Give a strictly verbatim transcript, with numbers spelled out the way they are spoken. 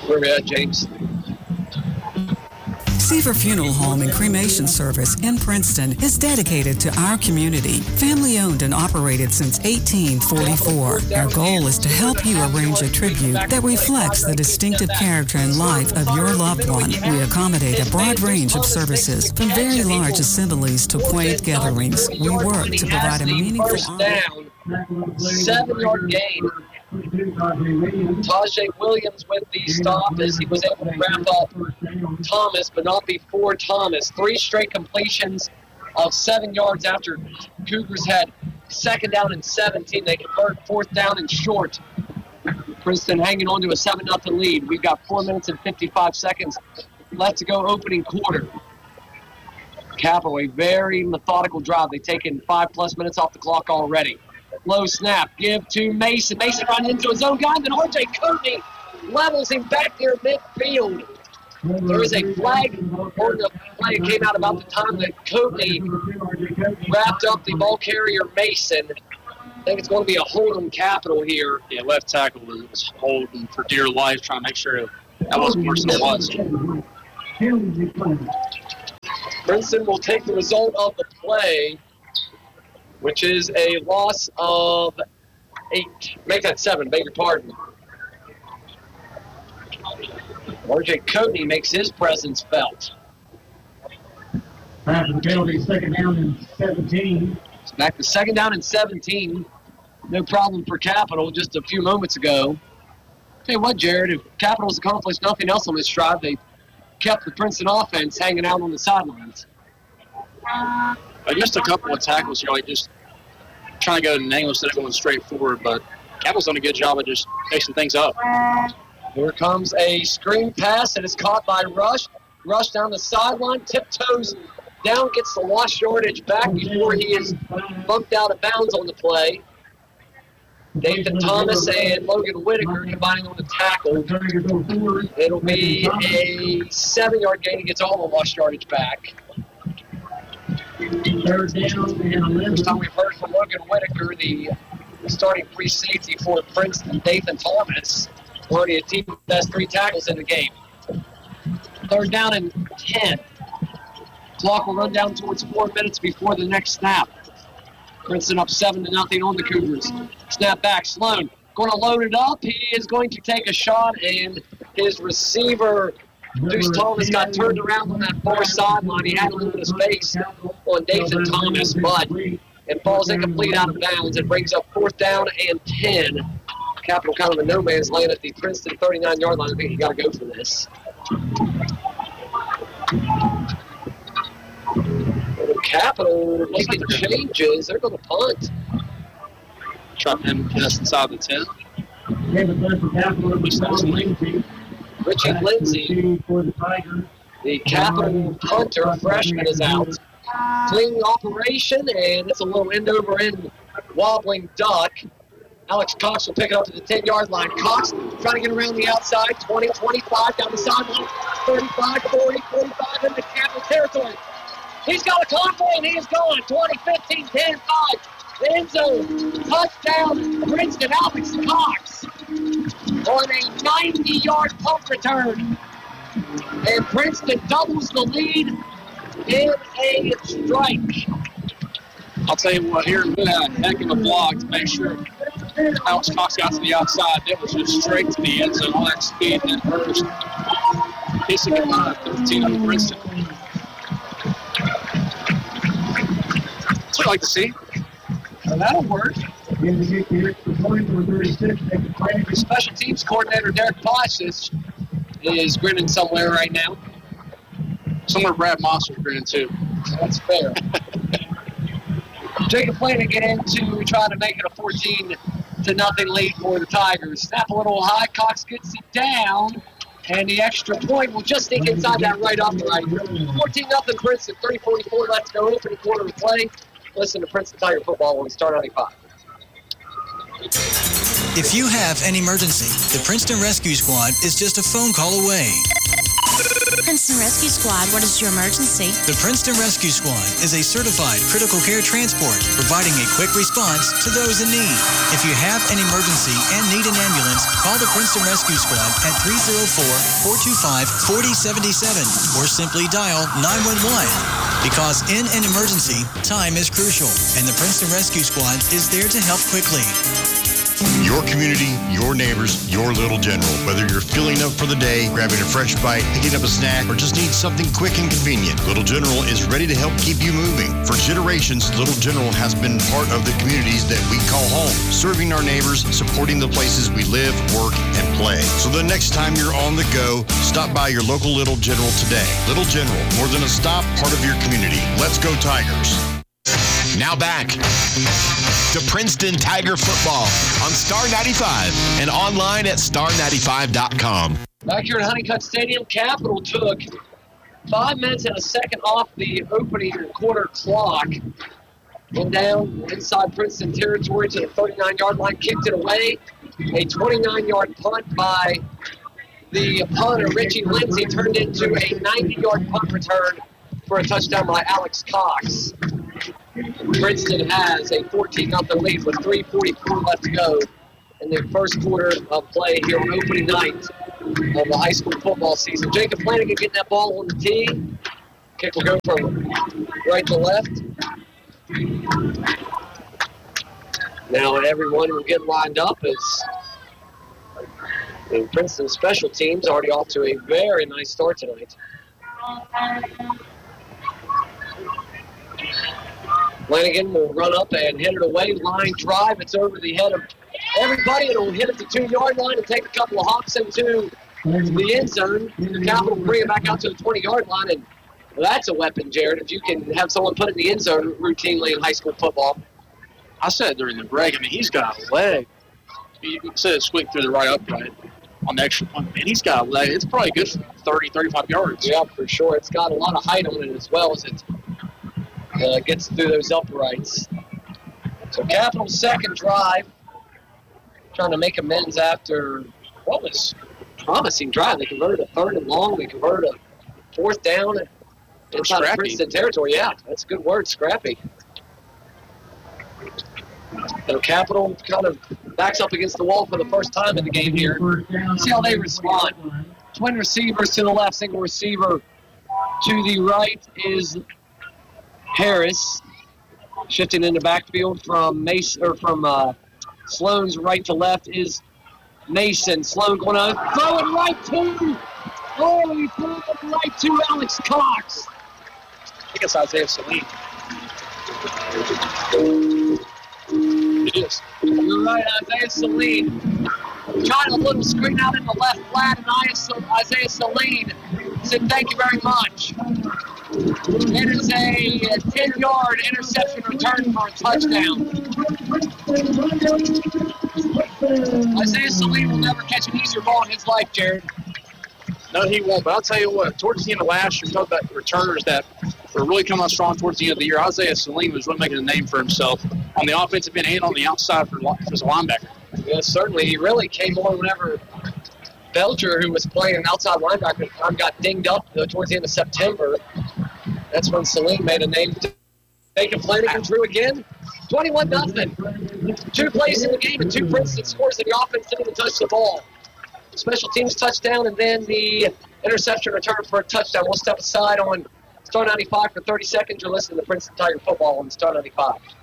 Where are we at, James? Seaver Funeral Home and Cremation Service in Princeton is dedicated to our community. Family owned and operated since eighteen forty-four. Our goal is to help you arrange a tribute that reflects the distinctive character and life of your loved one. We accommodate a broad range of services, from very large assemblies to quaint gatherings. We work to provide a meaningful down, seven-yard gain. Tajay Williams with the stop as he was able to wrap up Thomas, but not before Thomas. Three straight completions of seven yards after Cougars had second down and seventeen. They convert fourth down and short. Princeton hanging on to a seven nothing lead. We've got four minutes and fifty-five seconds left to go opening quarter. Capital, a very methodical drive. They've taken five plus minutes off the clock already. Low snap, give to Mason. Mason running into his own guy, and then R J Courtney levels him back near midfield. There is a flag on the play. It came out about the time that Courtney wrapped up the ball carrier Mason. I think it's going to be a hold on Capital here. Yeah, left tackle was, was holding for dear life, trying to make sure that wasn't worse than it was. Princeton will take the result of the play, which is a loss of eight. Make that seven, beg your pardon. R J Courtney makes his presence felt. After the penalty, second down and seventeen. It's back to second down and seventeen. No problem for Capital just a few moments ago. Tell you what, Jared, if Capital's accomplished nothing else on this drive, they kept the Princeton offense hanging out on the sidelines. Uh, just a couple of tackles here, like just trying to go in an angle instead of going straight forward, but Capital's done a good job of just mixing things up. Here comes a screen pass that is caught by Rush. Rush down the sideline, tiptoes down, gets the lost yardage back before he is bumped out of bounds on the play. Nathan Thomas and Logan Whitaker combining on the tackle. It'll be a seven-yard gain. He gets all the lost yardage back. Third down and eleven. First time we've heard from Logan Whitaker, the starting free safety for Princeton. Nathan Thomas, already a team that has three tackles in the game. Third down and ten. Clock will run down towards four minutes before the next snap. Princeton up seven to nothing on the Cougars. Snap back, Sloan going to load it up. He is going to take a shot, and his receiver, Deuce Thomas, got turned around on that far sideline. He had a little bit of space on Nathan Thomas, but it falls incomplete out of bounds. It brings up fourth down and ten. Capital kind of a no man's land at the Princeton thirty-nine-yard line. I think you got to go for this. Capital making changes. They're going to punt. Trying him just inside the ten. Richie Lindsay, the Capital punter, freshman, is out. Clean operation, and it's a little end over end wobbling duck. Alex Cox will pick it up to the ten-yard line. Cox trying to get around the outside, twenty, twenty-five, down the sideline, thirty-five, forty, forty-five into Capital territory. He's got a convoy, and he is gone. twenty, fifteen, ten, five. End zone. Touchdown, Princeton. Alex Cox on a ninety-yard punt return. And Princeton doubles the lead in a strike. I'll tell you what, here we had a heck of a block to make sure Alex Cox got to the outside. It was just straight to the end zone. All that speed and burst. Kissing it on thirteen on Princeton. That's what I like to see. Well, that'll work. Special teams coordinator Derek Poshis is grinning somewhere right now. Somewhere Brad Moss was grinning too. That's fair. Jacob Flanagan in to try to make it a fourteen to nothing lead for the Tigers. Snap a little high. Cox gets it down. And the extra point will just sneak inside that right upright. fourteen nothing Princeton. three forty-four left to go. Opening quarter of play. Listen to Princeton Tiger football when we start ninety-five. If you have an emergency, the Princeton Rescue Squad is just a phone call away. Princeton Rescue Squad, what is your emergency? The Princeton Rescue Squad is a certified critical care transport, providing a quick response to those in need. If you have an emergency and need an ambulance, call the Princeton Rescue Squad at three oh four, four two five, four oh seven seven or simply dial nine one one. Because in an emergency, time is crucial, and the Princeton Rescue Squad is there to help quickly. Your community, your neighbors, your Little General. Whether you're filling up for the day, grabbing a fresh bite, picking up a snack, or just need something quick and convenient, Little General is ready to help keep you moving. For generations, Little General has been part of the communities that we call home, serving our neighbors, supporting the places we live, work, and play. So the next time you're on the go, stop by your local Little General today. Little General, more than a stop, part of your community. Let's go Tigers. Now back to Princeton Tiger football on Star ninety-five and online at star ninety-five dot com. Back here at Honeycutt Stadium, Capital took five minutes and a second off the opening quarter clock. Went down inside Princeton territory to the thirty-nine-yard line, kicked it away. A twenty-nine-yard punt by the punter, Richie Lindsay, turned into a ninety-yard punt return for a touchdown by Alex Cox. Princeton has a fourteen nothing lead with three forty-four left to go in the first quarter of play here on opening night of the high school football season. Jacob Flanagan getting that ball on the tee. Kick will go from right to left. Now everyone will get lined up as the Princeton special teams already off to a very nice start tonight. Flanagan will run up and hit it away. Line drive. It's over the head of everybody. It'll hit at the two-yard line and take a couple of hops into the end zone. Capital will bring it back out to the twenty-yard line. And well, that's a weapon, Jared, if you can have someone put it in the end zone routinely in high school football. I said during the break, I mean, he's got a leg. You said it squeaked through the right upright on the extra point. Man, he's got a leg. It's probably good for thirty, thirty-five yards. Yeah, for sure. It's got a lot of height on it as well as it Uh, gets through those uprights. So Capital's second drive, trying to make amends after what was a promising drive. They converted a third and long. They converted a fourth down inside of Princeton territory. Yeah, that's a good word, scrappy. So Capital kind of backs up against the wall for the first time in the game here. See how they respond. Twin receivers to the left, single receiver to the right is Harris. Shifting in the backfield from Mason or from uh, Sloan's right to left is Mason. Sloan going to throw it right to. Oh, he threw it right to Alex Cox. I think it's Isaiah Saline. It is. You're right, Isaiah Saline. Trying a little screen out in the left flat, and Isaiah Saline said, "Thank you very much." It is a ten-yard interception return for a touchdown. Isaiah Saline will never catch an easier ball in his life, Jared. No, he won't. But I'll tell you what, towards the end of last year, we talked about returners that were really coming out strong towards the end of the year. Isaiah Saline was really making a name for himself on the offensive end and on the outside for as a linebacker. Yes, certainly. He really came on whenever Belcher, who was playing an outside linebacker at the time, got dinged up uh, towards the end of September. That's when Saline made a name. Jacob Flanagan drew again. twenty-one nothing. Two plays in the game and two Princeton scores, and the offense didn't even touch the ball. Special teams touchdown and then the interception return for a touchdown. We'll step aside on Star ninety-five for thirty seconds. You're listening to Princeton Tiger football on Star ninety-five.